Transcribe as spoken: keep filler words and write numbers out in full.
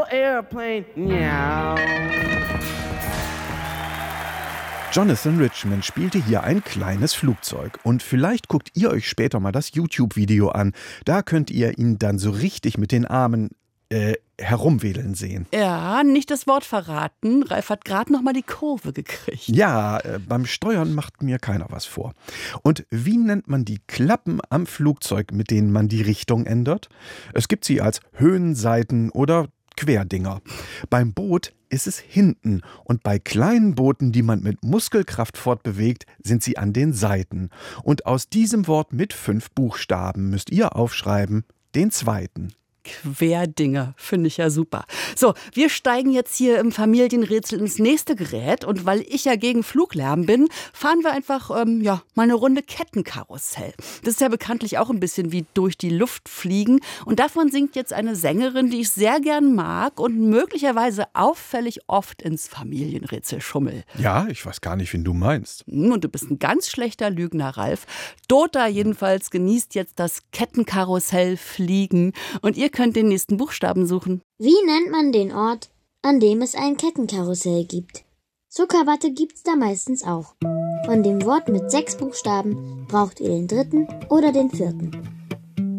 airplane, meow. Jonathan Richman spielte hier ein kleines Flugzeug. Und vielleicht guckt ihr euch später mal das YouTube-Video an. Da könnt ihr ihn dann so richtig mit den Armen äh, herumwedeln sehen. Ja, nicht das Wort verraten. Ralf hat gerade noch mal die Kurve gekriegt. Ja, äh, beim Steuern macht mir keiner was vor. Und wie nennt man die Klappen am Flugzeug, mit denen man die Richtung ändert? Es gibt sie als Höhenseiten oder Querdinger. Beim Boot ist es hinten und bei kleinen Booten, die man mit Muskelkraft fortbewegt, sind sie an den Seiten. Und aus diesem Wort mit fünf Buchstaben müsst ihr aufschreiben den zweiten. Querdinger, finde ich ja super. So, wir steigen jetzt hier im Familienrätsel ins nächste Gerät und weil ich ja gegen Fluglärm bin, fahren wir einfach ähm, ja, mal eine Runde Kettenkarussell. Das ist ja bekanntlich auch ein bisschen wie durch die Luft fliegen und davon singt jetzt eine Sängerin, die ich sehr gern mag und möglicherweise auffällig oft ins Familienrätsel schummel. Ja, ich weiß gar nicht, wen du meinst. Und du bist ein ganz schlechter Lügner, Ralf. Dota jedenfalls genießt jetzt das Kettenkarussell fliegen und ihr könnt den nächsten Buchstaben suchen. Wie nennt man den Ort, an dem es ein Kettenkarussell gibt? Zuckerwatte gibt's da meistens auch. Von dem Wort mit sechs Buchstaben braucht ihr den dritten oder den vierten.